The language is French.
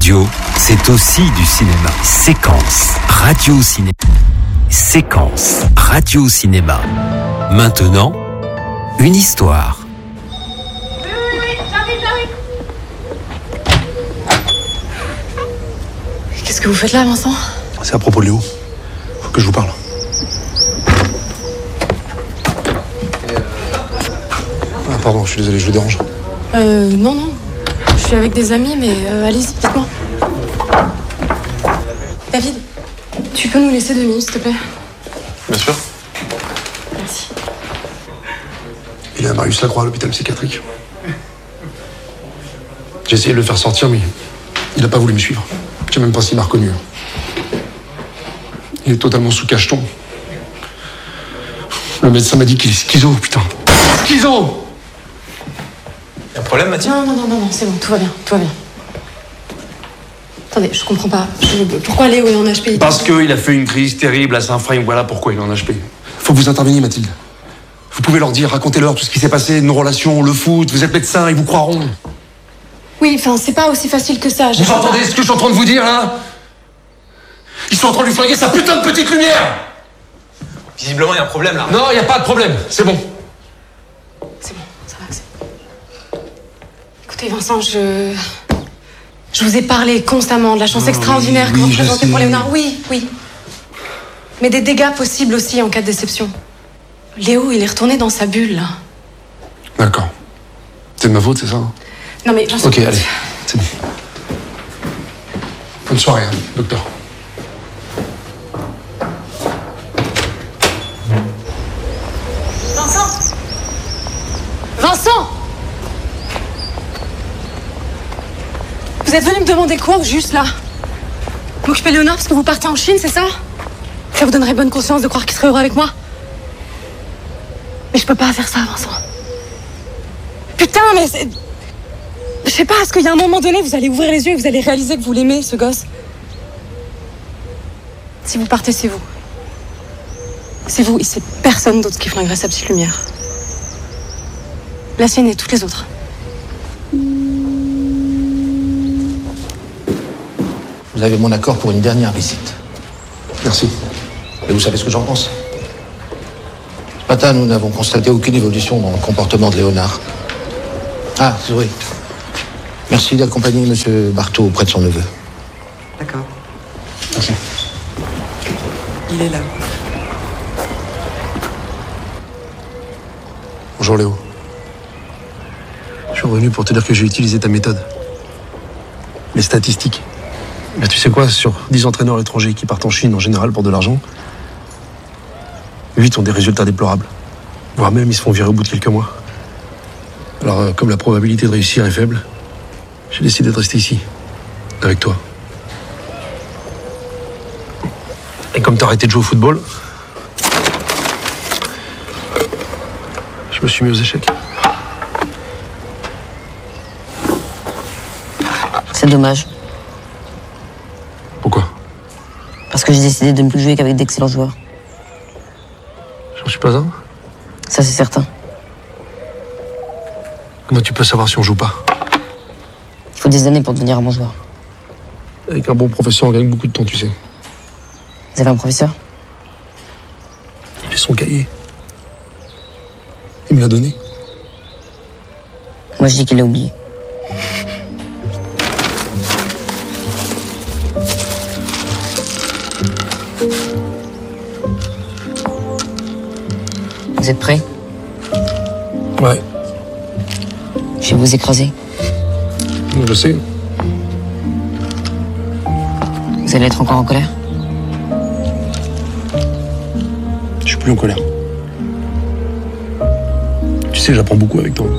radio, c'est aussi du cinéma. Séquence radio cinéma. Séquence radio cinéma. Maintenant, une histoire. Oui, j'arrive. Qu'est-ce que vous faites là, Vincent? C'est à propos de Léo. Faut que je vous parle. Ah pardon, je suis désolé, je vous dérange. Non. Je suis avec des amis, mais allez-y, dites-moi. David, tu peux nous laisser 2 minutes, s'il te plaît? Bien sûr. Merci. Il est à Marius Lacroix, à l'hôpital psychiatrique. J'ai essayé de le faire sortir, mais il n'a pas voulu me suivre. Je sais même pas s'il m'a reconnu. Il est totalement sous cacheton. Le médecin m'a dit qu'il est schizo, putain. Schizo! Y'a un problème, Mathilde? Non, c'est bon, tout va bien. Attendez, je comprends pas. Pourquoi Léo est en HP? Parce qu'il a fait une crise terrible à Saint-Frame, voilà pourquoi il est en HP. Faut que vous interveniez, Mathilde. Vous pouvez leur dire, racontez-leur tout ce qui s'est passé, nos relations, le foot, vous êtes médecin, ils vous croiront. Oui, enfin, c'est pas aussi facile que ça. Vous entendez ce que je suis en train de vous dire, là? Ils sont en train de lui flinguer sa putain de petite lumière! Visiblement, y a un problème, là. Non, y a pas de problème, c'est bon. C'est bon, ça va. Écoutez, Vincent, je vous ai parlé constamment de la chance extraordinaire que vous représentez pour Léonard. Oui. Mais des dégâts possibles aussi en cas de déception. Léo, il est retourné dans sa bulle, là. D'accord. C'est de ma faute, c'est ça? Non, mais Vincent... Ok, allez, c'est bon. Bonne soirée, hein, docteur. Vincent! Vous êtes venu me demander quoi, au juste, là? M'occuper de Léonard parce que vous partez en Chine, c'est ça? Ça vous donnerait bonne conscience de croire qu'il serait heureux avec moi? Mais je peux pas faire ça, Vincent. Putain, mais c'est... Je sais pas, est-ce qu'il y a un moment donné, vous allez ouvrir les yeux et vous allez réaliser que vous l'aimez, ce gosse? Si vous partez, c'est vous. C'est vous et c'est personne d'autre qui flinguerait sa petite lumière. La sienne et toutes les autres. Vous avez mon accord pour une dernière visite. Merci. Et vous savez ce que j'en pense? Ce matin, nous n'avons constaté aucune évolution dans le comportement de Léonard. Ah, oui. Merci d'accompagner M. Barthaud auprès de son neveu. D'accord. Merci. Il est là. Bonjour Léo. Je suis revenu pour te dire que j'ai utilisé ta méthode. Les statistiques. Mais tu sais quoi, sur 10 entraîneurs étrangers qui partent en Chine en général pour de l'argent, 8 ont des résultats déplorables. Voire même ils se font virer au bout de quelques mois. Alors comme la probabilité de réussir est faible, j'ai décidé de rester ici, avec toi. Et comme t'as arrêté de jouer au football, je me suis mis aux échecs. C'est dommage. Pourquoi? Parce que j'ai décidé de ne plus jouer qu'avec d'excellents joueurs. J'en suis pas un. Ça, c'est certain. Comment tu peux savoir si on joue pas? Il faut des années pour devenir un bon joueur. Avec un bon professeur, on gagne beaucoup de temps, tu sais. Vous avez un professeur? Il est son cahier. Il me l'a donné. Moi, je dis qu'il l'a oublié. Vous êtes prêts? Ouais, Je vais vous écraser. je sais. Vous allez être encore en colère? Je suis plus en colère. Tu sais, j'apprends beaucoup avec toi.